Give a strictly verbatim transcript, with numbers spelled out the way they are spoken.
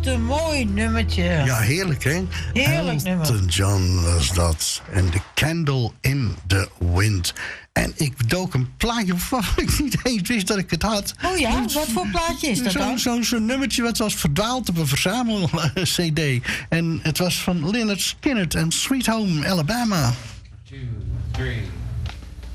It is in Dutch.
Wat een mooi nummertje. Ja, heerlijk, hè? Heerlijk nummer. Elton John was dat. En The Candle in the Wind. En ik dook een plaatje van ik niet eens wist dat ik het had. Oh ja, wat voor plaatje is dat Zo'n dan? zo, zo nummertje wat was verdwaald op een verzamel-C D. En het was van Lynyrd Skynyrd en Sweet Home Alabama. Two, three.